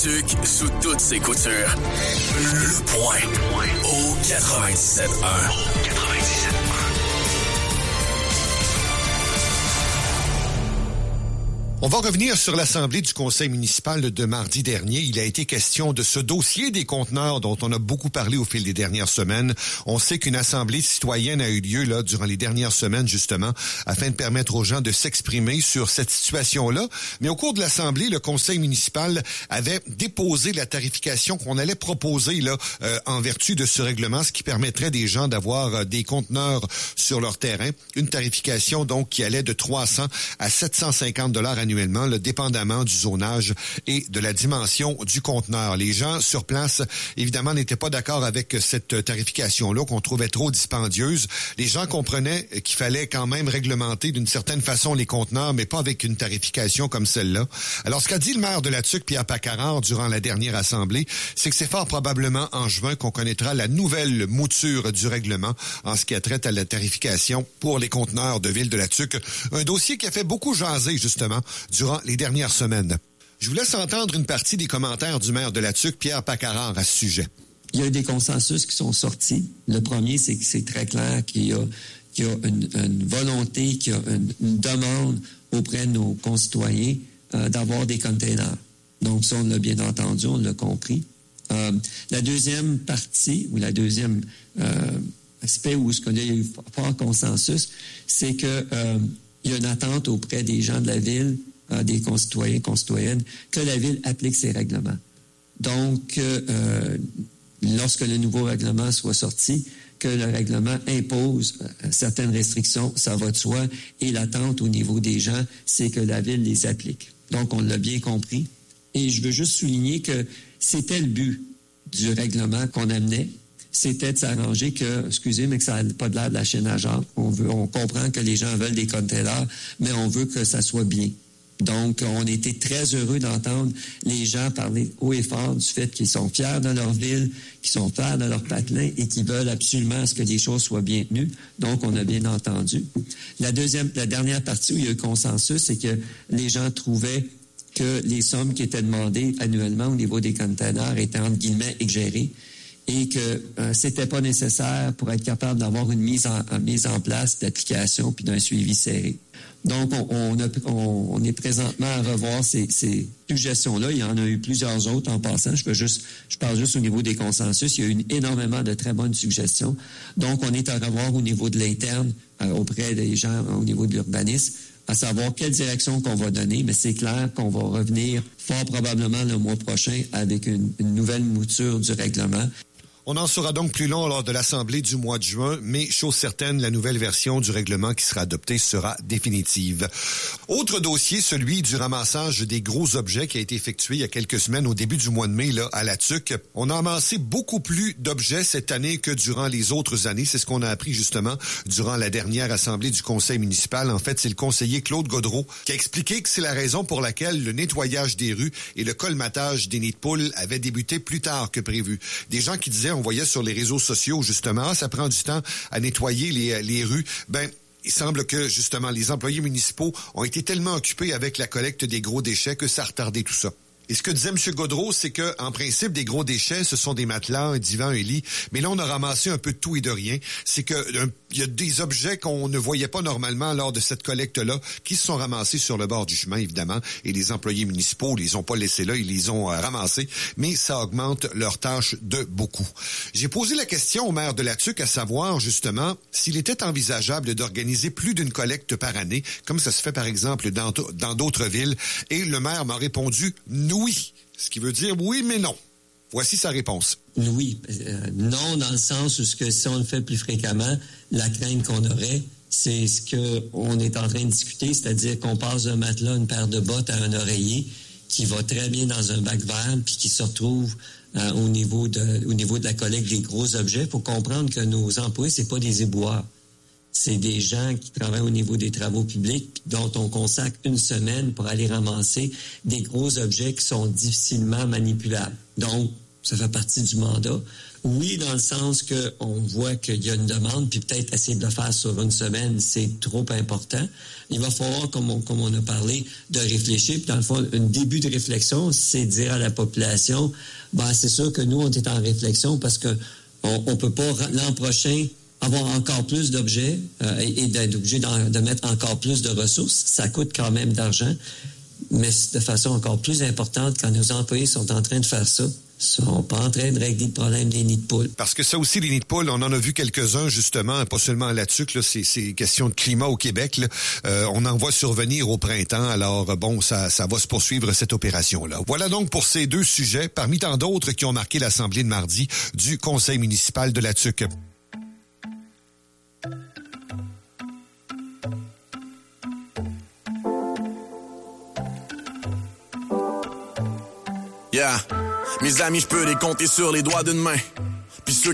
TUC sous toutes ses coutures. Le point au 97.1. On va revenir sur l'Assemblée du Conseil municipal de mardi dernier. Il a été question de ce dossier des conteneurs dont on a beaucoup parlé au fil des dernières semaines. On sait qu'une assemblée citoyenne a eu lieu là durant les dernières semaines, justement, afin de permettre aux gens de s'exprimer sur cette situation-là. Mais au cours de l'Assemblée, le Conseil municipal avait déposé la tarification qu'on allait proposer là en vertu de ce règlement, ce qui permettrait des gens d'avoir des conteneurs sur leur terrain. Une tarification donc qui allait de 300 à 750 $ annuellement, là, dépendamment du zonage et de la dimension du conteneur. Les gens sur place, évidemment, n'étaient pas d'accord avec cette tarification-là, qu'on trouvait trop dispendieuse. Les gens comprenaient qu'il fallait quand même réglementer d'une certaine façon les conteneurs, mais pas avec une tarification comme celle-là. Alors, ce qu'a dit le maire de la TUC, Pierre Pacarard, durant la dernière assemblée, c'est que c'est fort probablement en juin qu'on connaîtra la nouvelle mouture du règlement en ce qui a trait à la tarification pour les conteneurs de ville de la TUC. Un dossier qui a fait beaucoup jaser, justement, durant les dernières semaines. Je vous laisse entendre une partie des commentaires du maire de la TUC, Pierre Pacarard, à ce sujet. Il y a eu des consensus qui sont sortis. Le premier, c'est que c'est très clair qu'il y a une volonté, qu'il y a une demande auprès de nos concitoyens d'avoir des containers. Donc ça, on l'a bien entendu, on l'a compris. La deuxième partie, ou la deuxième aspect où ce qu'il y a eu fort consensus, c'est que il y a une attente auprès des gens de la ville, des concitoyens, concitoyennes, que la ville applique ses règlements. Donc, lorsque le nouveau règlement soit sorti, que le règlement impose certaines restrictions, ça va de soi, et l'attente au niveau des gens, c'est que la ville les applique. Donc, on l'a bien compris. Et je veux juste souligner que c'était le but du règlement qu'on amenait. C'était de s'arranger que, excusez, mais que ça n'a pas de l'air de la chaîne à Jacques. On comprend que les gens veulent des containers, mais on veut que ça soit bien. Donc, on était très heureux d'entendre les gens parler haut et fort du fait qu'ils sont fiers de leur ville, qu'ils sont fiers de leur patelin et qu'ils veulent absolument à ce que les choses soient bien tenues. Donc, on a bien entendu. La dernière partie où il y a eu consensus, c'est que les gens trouvaient que les sommes qui étaient demandées annuellement au niveau des containers étaient, entre guillemets, exagérées, et que c'était pas nécessaire pour être capable d'avoir une mise en place d'application puis d'un suivi serré. Donc, on est présentement à revoir ces suggestions-là. Il y en a eu plusieurs autres en passant. Je parle juste au niveau des consensus. Il y a eu énormément de très bonnes suggestions. Donc, on est à revoir au niveau de l'interne, auprès des gens au niveau de l'urbanisme, à savoir quelle direction qu'on va donner, mais c'est clair qu'on va revenir fort probablement le mois prochain avec une nouvelle mouture du règlement. On en saura donc plus long lors de l'Assemblée du mois de juin, mais chose certaine, la nouvelle version du règlement qui sera adoptée sera définitive. Autre dossier, celui du ramassage des gros objets qui a été effectué il y a quelques semaines au début du mois de mai là à la TUC. On a amassé beaucoup plus d'objets cette année que durant les autres années. C'est ce qu'on a appris justement durant la dernière Assemblée du Conseil municipal. En fait, c'est le conseiller Claude Gaudreault qui a expliqué que c'est la raison pour laquelle le nettoyage des rues et le colmatage des nids de poules avaient débuté plus tard que prévu. Des gens qui disaient, on voyait sur les réseaux sociaux, justement, ça prend du temps à nettoyer les rues. Il semble que, justement, les employés municipaux ont été tellement occupés avec la collecte des gros déchets que ça a retardé tout ça. Et ce que disait M. Gaudreault, c'est que, en principe, des gros déchets, ce sont des matelas, un divan, un lit. Mais là, on a ramassé un peu de tout et de rien. C'est que il y a des objets qu'on ne voyait pas normalement lors de cette collecte-là, qui se sont ramassés sur le bord du chemin, évidemment. Et les employés municipaux les ont pas laissés là, ils les ont ramassés. Mais ça augmente leur tâche de beaucoup. J'ai posé la question au maire de la TUC à savoir, justement, s'il était envisageable d'organiser plus d'une collecte par année, comme ça se fait, par exemple, dans d'autres villes. Et le maire m'a répondu oui, ce qui veut dire oui, mais non. Voici sa réponse. Oui, non dans le sens où si on le fait plus fréquemment, la crainte qu'on aurait, c'est ce qu'on est en train de discuter, c'est-à-dire qu'on passe d'un matelas, une paire de bottes à un oreiller qui va très bien dans un bac vert puis qui se retrouve au niveau de la collecte des gros objets. Il faut comprendre que nos employés, c'est pas des éboueurs. C'est des gens qui travaillent au niveau des travaux publics dont on consacre une semaine pour aller ramasser des gros objets qui sont difficilement manipulables. Donc, Ça fait partie du mandat. Oui, dans le sens qu'on voit qu'il y a une demande, puis peut-être essayer de le faire sur une semaine, c'est trop important. Il va falloir, comme on a parlé, de réfléchir. Puis dans le fond, un début de réflexion, c'est dire à la population, c'est sûr que nous, on est en réflexion parce que on peut pas, l'an prochain, avoir encore plus d'objets et d'être obligé de mettre encore plus de ressources. Ça coûte quand même d'argent, mais de façon encore plus importante, quand nos employés sont en train de faire ça, sont pas en train de régler le problème des nids de poules. Parce que ça aussi, les nids de poules, on en a vu quelques-uns, justement, pas seulement là-dessus, là, c'est question de climat au Québec. Là. On en voit survenir au printemps, alors bon, ça va se poursuivre cette opération-là. Voilà donc pour ces 2 sujets, parmi tant d'autres qui ont marqué l'Assemblée de mardi du Conseil municipal de la TUC. Yeah, mes amis, je peux les compter sur les doigts d'une main. Puis ceux